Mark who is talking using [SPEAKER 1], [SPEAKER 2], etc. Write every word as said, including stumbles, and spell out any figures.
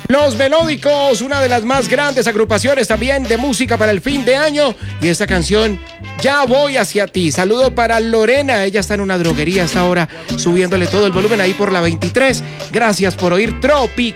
[SPEAKER 1] Los Melódicos, una de las más grandes agrupaciones también de música para el fin de año. Y esta canción, Ya Voy Hacia Ti. Saludo para Lorena, ella está en una droguería hasta ahora, subiéndole todo el volumen ahí por la veintitrés. Gracias por oír Tropical.